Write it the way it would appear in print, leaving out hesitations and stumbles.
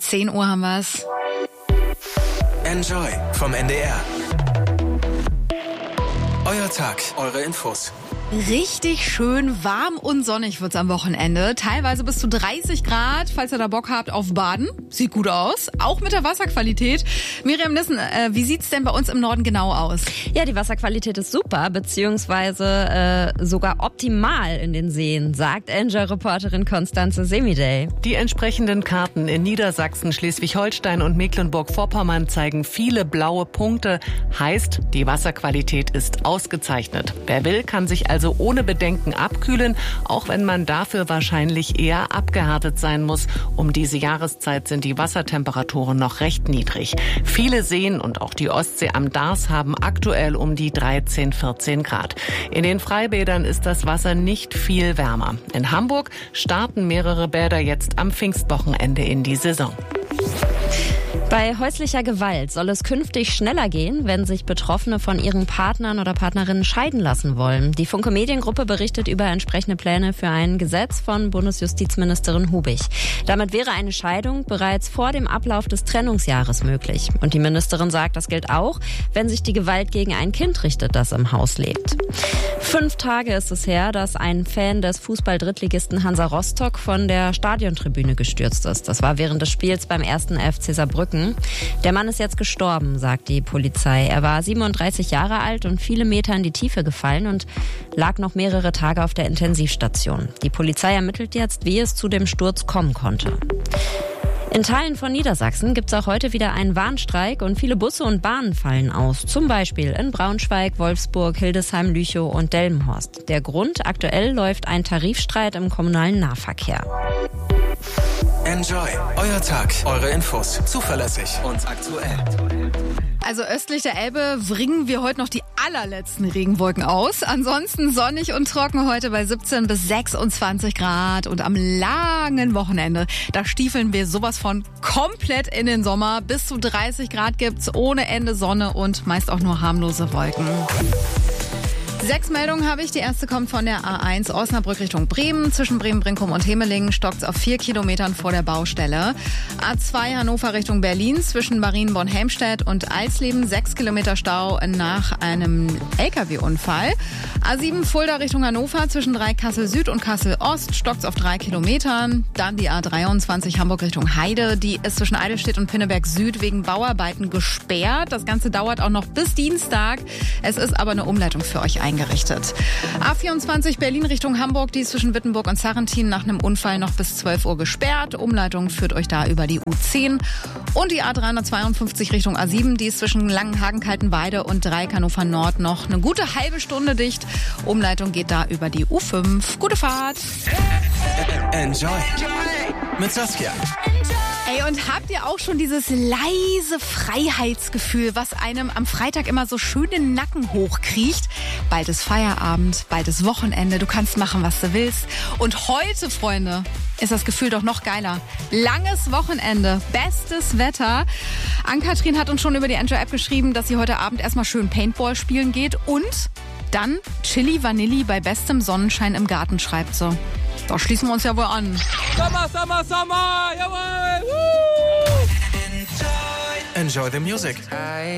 10 Uhr haben wir's. Enjoy vom NDR. Euer Tag, eure Infos. Richtig schön warm und sonnig wird's am Wochenende. Teilweise bis zu 30 Grad, falls ihr da Bock habt auf Baden. Sieht gut aus, auch mit der Wasserqualität. Miriam Nissen, wie sieht's denn bei uns im Norden genau aus? Ja, die Wasserqualität ist super, beziehungsweise sogar optimal in den Seen, sagt Enjoy-Reporterin Konstanze Semidey. Die entsprechenden Karten in Niedersachsen, Schleswig-Holstein und Mecklenburg-Vorpommern zeigen viele blaue Punkte. Heißt, die Wasserqualität ist ausgezeichnet. Wer will, kann sich also ohne Bedenken abkühlen, auch wenn man dafür wahrscheinlich eher abgehärtet sein muss. Um diese Jahreszeit sind die Wassertemperaturen noch recht niedrig. Viele Seen und auch die Ostsee am Dars haben aktuell um die 13, 14 Grad. In den Freibädern ist das Wasser nicht viel wärmer. In Hamburg starten mehrere Bäder jetzt am Pfingstwochenende in die Saison. Bei häuslicher Gewalt soll es künftig schneller gehen, wenn sich Betroffene von ihren Partnern oder Partnerinnen scheiden lassen wollen. Die Funke Mediengruppe berichtet über entsprechende Pläne für ein Gesetz von Bundesjustizministerin Hubig. Damit wäre eine Scheidung bereits vor dem Ablauf des Trennungsjahres möglich. Und die Ministerin sagt, das gilt auch, wenn sich die Gewalt gegen ein Kind richtet, das im Haus lebt. 5 Tage ist es her, dass ein Fan des Fußball-Drittligisten Hansa Rostock von der Stadiontribüne gestürzt ist. Das war während des Spiels beim 1. FC Saarbrücken. Der Mann ist jetzt gestorben, sagt die Polizei. Er war 37 Jahre alt und viele Meter in die Tiefe gefallen und lag noch mehrere Tage auf der Intensivstation. Die Polizei ermittelt jetzt, wie es zu dem Sturz kommen konnte. In Teilen von Niedersachsen gibt es auch heute wieder einen Warnstreik und viele Busse und Bahnen fallen aus. Zum Beispiel in Braunschweig, Wolfsburg, Hildesheim, Lüchow und Delmenhorst. Der Grund: aktuell läuft ein Tarifstreit im kommunalen Nahverkehr. Enjoy, euer Tag, eure Infos. Zuverlässig und aktuell. Also östlich der Elbe bringen wir heute noch die allerletzten Regenwolken aus. Ansonsten sonnig und trocken heute bei 17 bis 26 Grad. Und am langen Wochenende, da stiefeln wir sowas von komplett in den Sommer. Bis zu 30 Grad gibt's, ohne Ende Sonne und meist auch nur harmlose Wolken. 6 Meldungen habe ich. Die erste kommt von der A1 Osnabrück Richtung Bremen. Zwischen Bremen-Brinkum und Hemelingen stockt es auf 4 Kilometern vor der Baustelle. A2 Hannover Richtung Berlin. Zwischen Marienborn-Helmstedt und Eisleben 6 Kilometer Stau nach einem LKW-Unfall. A7 Fulda Richtung Hannover. Zwischen 3 Kassel Süd und Kassel Ost stockt es auf 3 Kilometern. Dann die A23 Hamburg Richtung Heide. Die ist zwischen Eidelstedt und Pinneberg Süd wegen Bauarbeiten gesperrt. Das Ganze dauert auch noch bis Dienstag. Es ist aber eine Umleitung für euch eingerichtet. A24 Berlin Richtung Hamburg, die ist zwischen Wittenburg und Sarrentin nach einem Unfall noch bis 12 Uhr gesperrt. Umleitung führt euch da über die U10. Und die A352 Richtung A7, die ist zwischen Langenhagen, Kaltenweide und Dreieck Hannover Nord noch eine gute halbe Stunde dicht. Umleitung geht da über die U5. Gute Fahrt! Enjoy mit Saskia. Ey, und habt ihr auch schon dieses leise Freiheitsgefühl, was einem am Freitag immer so schön den Nacken hochkriecht? Bald ist Feierabend, bald ist Wochenende, du kannst machen, was du willst. Und heute, Freunde, ist das Gefühl doch noch geiler. Langes Wochenende, bestes Wetter. Ann-Kathrin hat uns schon über die Enjoy-App geschrieben, dass sie heute Abend erstmal schön Paintball spielen geht und dann Chili Vanilli bei bestem Sonnenschein im Garten, schreibt sie. Da schließen wir uns ja wohl an. Sommer, Sommer, Sommer, jawohl! Enjoy the music.